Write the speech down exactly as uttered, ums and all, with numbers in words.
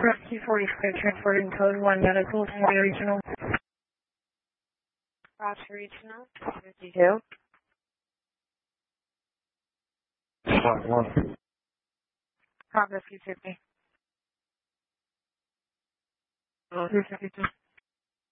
Rescue forty-five, transporting code one medical, Hawaii Regional. Roger Regional, fifty-two. One, one. Cop Rescue fifty. two fifty-two.